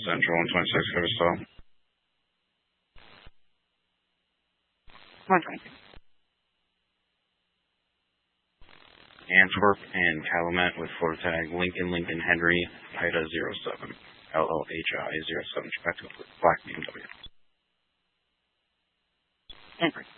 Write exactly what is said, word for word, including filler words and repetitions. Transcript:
Central one twenty-six, give us stop. one twenty-six. Antwerp and Calumet with Florida tag Lincoln, Lincoln, Henry, I D A zero seven, L L H I zero seven, Quebec, Black B M W. Antwerp.